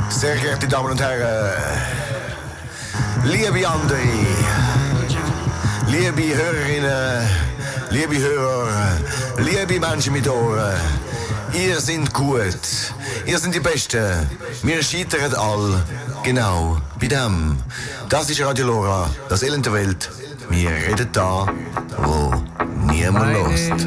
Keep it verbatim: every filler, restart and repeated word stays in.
Sehr geehrte Damen und Herren, liebe André, liebe Hörerinnen, liebe Hörer, liebe Menschen mit Ohren, ihr seid gut, ihr seid die Besten, wir scheitern all, genau, bei dem. Das ist Radio Lora, das Elend der Welt, wir reden da, wo niemand hört.